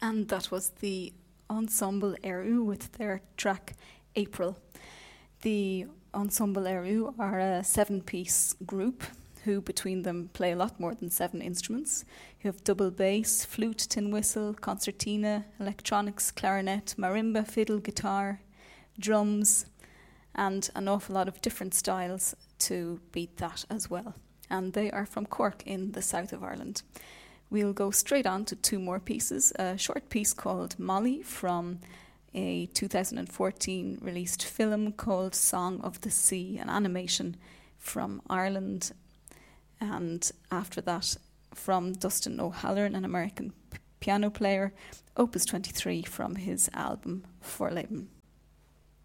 And that was the Ensemble Eru with their track April. The Ensemble Eru are a 7-piece group who between them play a lot more than 7 instruments. You have double bass, flute, tin whistle, concertina, electronics, clarinet, marimba, fiddle, guitar, drums, and an awful lot of different styles to beat that as well. And they are from Cork in the south of Ireland. We'll go straight on to 2 more pieces. A short piece called Molly from a 2014 released film called Song of the Sea, an animation from Ireland. And after that, from Dustin O'Halloran, an American piano player, Opus 23 from his album For Leben.